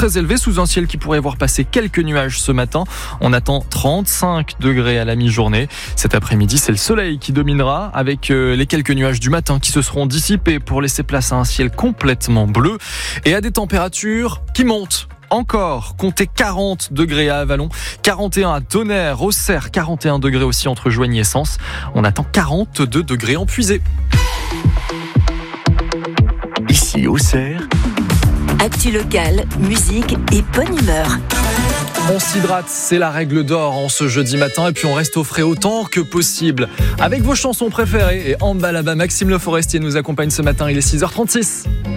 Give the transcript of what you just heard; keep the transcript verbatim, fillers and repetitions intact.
très élevé sous un ciel qui pourrait voir passer quelques nuages ce matin. On attend trente-cinq degrés à la mi-journée. Cet après-midi, c'est le soleil qui dominera avec les quelques nuages du matin qui se seront dissipés pour laisser place à un ciel complètement bleu et à des températures qui montent. Encore, comptez quarante degrés à Avallon, quarante et un à Tonnerre, Auxerre, quarante et un degrés aussi entre Joigny et Sens. On attend quarante-deux degrés en Puisée. Ici Auxerre. Actu locale, musique et bonne humeur. On s'hydrate, c'est la règle d'or en ce jeudi matin, et puis on reste au frais autant que possible. Avec vos chansons préférées, et en bas là-bas, Maxime Le Forestier nous accompagne ce matin, il est six heures trente-six.